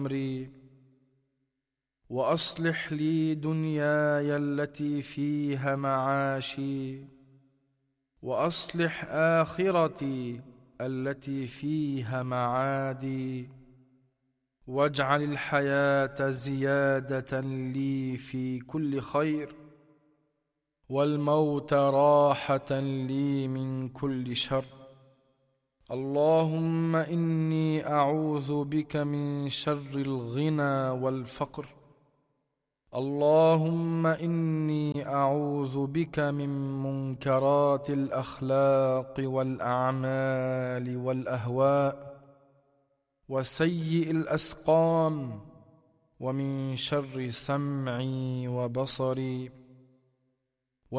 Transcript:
أمري وأصلح لي دنياي التي فيها معاشي وأصلح آخرتي التي فيها معادي واجعل الحياة زيادة لي في كل خير والموت راحة لي من كل شر. اللهم إني أعوذ بك من شر الغنى والفقر. اللهم إني أعوذ بك من منكرات الأخلاق والأعمال والأهواء وسيء الأسقام ومن شر سمعي وبصري